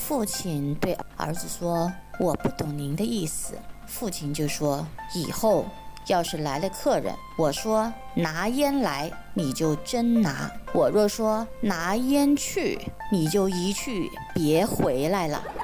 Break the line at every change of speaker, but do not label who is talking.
父亲对儿子说：“我不懂您的意思。”父亲就说：“以后要是来了客人，我说拿烟来，你就真拿；我若说拿烟去，你就一去别回来了。”